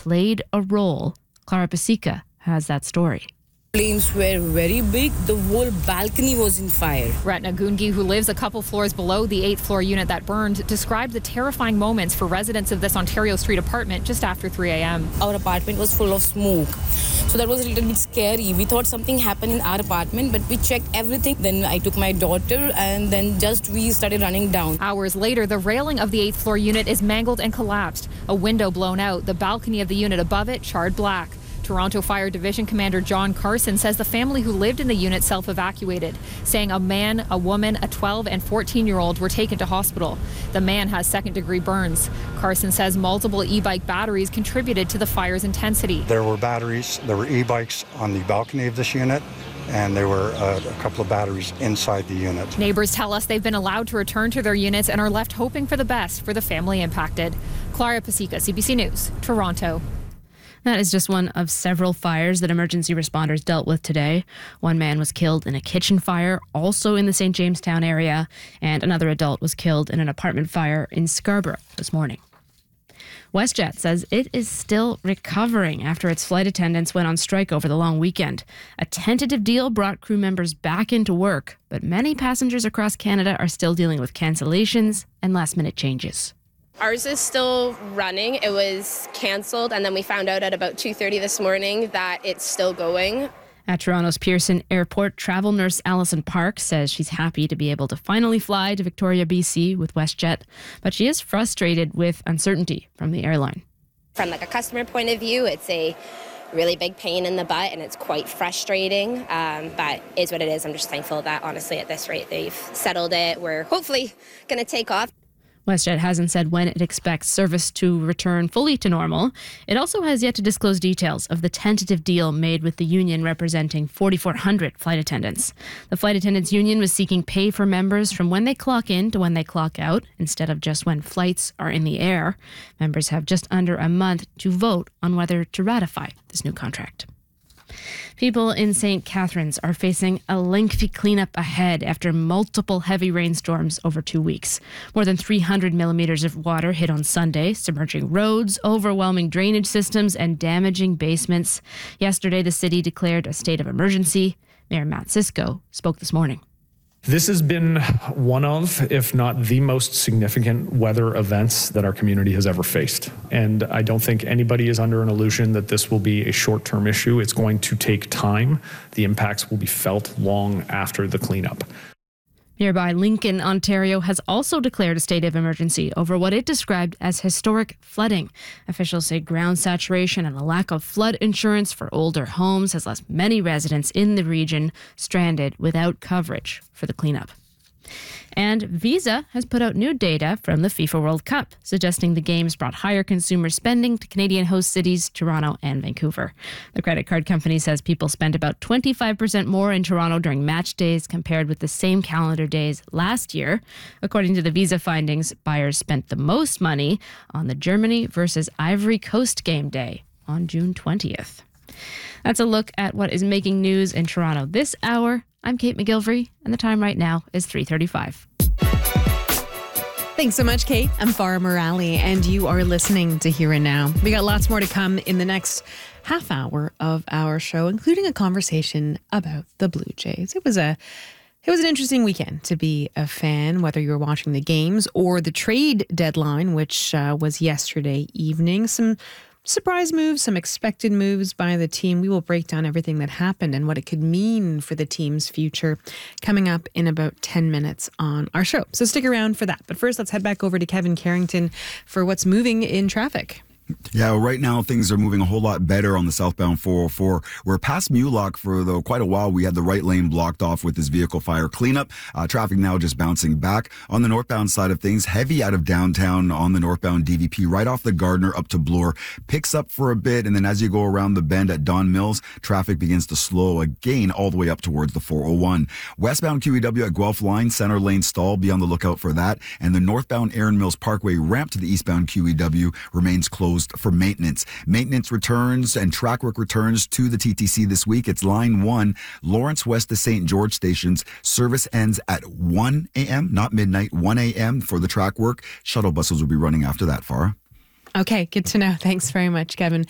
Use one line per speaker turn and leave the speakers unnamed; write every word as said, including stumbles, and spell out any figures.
played a role. Clara Pasica has that story.
Flames were very big. The whole balcony was in fire.
Retna Gungi, who lives a couple floors below the eighth floor unit that burned, described the terrifying moments for residents of this Ontario Street apartment just after three a.m.
Our apartment was full of smoke. So that was a little bit scary. We thought something happened in our apartment, but we checked everything. Then I took my daughter and then just we started running down.
Hours later, the railing of the eighth floor unit is mangled and collapsed. A window blown out, the balcony of the unit above it charred black. Toronto Fire Division Commander John Carson says the family who lived in the unit self-evacuated, saying a man, a woman, a twelve and fourteen-year-old were taken to hospital. The man has second-degree burns. Carson says multiple e-bike batteries contributed to the fire's intensity.
There were batteries, there were e-bikes on the balcony of this unit, and there were uh, a couple of batteries inside the unit.
Neighbors tell us they've been allowed to return to their units and are left hoping for the best for the family impacted. Clara Pasica, C B C News, Toronto.
That is just one of several fires that emergency responders dealt with today. One man was killed in a kitchen fire, also in the Saint Jamestown area, and another adult was killed in an apartment fire in Scarborough this morning. WestJet says it is still recovering after its flight attendants went on strike over the long weekend. A tentative deal brought crew members back into work, but many passengers across Canada are still dealing with cancellations and last-minute changes.
Ours is still running. It was cancelled, and then we found out at about two thirty this morning that it's still going.
At Toronto's Pearson Airport, travel nurse Alison Park says she's happy to be able to finally fly to Victoria, B C with WestJet, but she is frustrated with uncertainty from the airline.
From like a customer point of view, it's a really big pain in the butt, and it's quite frustrating, um, but is what it is. I'm just thankful that, honestly, at this rate, they've settled it. We're hopefully going to take off.
WestJet hasn't said when it expects service to return fully to normal. It also has yet to disclose details of the tentative deal made with the union representing forty-four hundred flight attendants. The Flight Attendants Union was seeking pay for members from when they clock in to when they clock out, instead of just when flights are in the air. Members have just under a month to vote on whether to ratify this new contract. People in Saint Catharines are facing a lengthy cleanup ahead after multiple heavy rainstorms over two weeks. More than three hundred millimeters of water hit on Sunday, submerging roads, overwhelming drainage systems, and damaging basements. Yesterday, the city declared a state of emergency. Mayor Matt Cisco spoke this morning.
This has been one of, if not the most significant weather events that our community has ever faced. And I don't think anybody is under an illusion that this will be a short-term issue. It's going to take time. The impacts will be felt long after the cleanup.
Nearby Lincoln, Ontario has also declared a state of emergency over what it described as historic flooding. Officials say ground saturation and a lack of flood insurance for older homes has left many residents in the region stranded without coverage for the cleanup. And Visa has put out new data from the FIFA World Cup, suggesting the games brought higher consumer spending to Canadian host cities Toronto and Vancouver. The credit card company says people spent about twenty-five percent more in Toronto during match days compared with the same calendar days last year. According to the Visa findings, buyers spent the most money on the Germany versus Ivory Coast game day on June twentieth. That's a look at what is making news in Toronto this hour. I'm Kate McGilvery, and the time right now is three thirty-five.
Thanks so much, Kate. I'm Farah Morali, and you are listening to Here and Now. We got lots more to come in the next half hour of our show, including a conversation about the Blue Jays. It was a It was an interesting weekend to be a fan, whether you were watching the games or the trade deadline, which uh, was yesterday evening. Some surprise moves, some expected moves by the team. We will break down everything that happened and what it could mean for the team's future coming up in about ten minutes on our show. So stick around for that. But first, let's head back over to Kevin Carrington for what's moving in traffic.
Yeah, well, right now things are moving a whole lot better on the southbound four oh four. We're past Mulock for though quite a while. We had the right lane blocked off with this vehicle fire cleanup. Uh, traffic now just bouncing back. On the northbound side of things, heavy out of downtown on the northbound D V P, right off the Gardner up to Bloor. Picks up for a bit, and then as you go around the bend at Don Mills, traffic begins to slow again all the way up towards the four oh one. Westbound Q E W at Guelph Line, center lane stall. Be on the lookout for that. And the northbound Erin Mills Parkway ramp to the eastbound Q E W remains closed for maintenance. Maintenance returns and track work returns to the T T C this week. It's line one, Lawrence West to Saint George stations. Service ends at one a.m., not midnight, one a.m. for the track work. Shuttle buses will be running after that, Farah.
Okay, good to know. Thanks very much, Kevin.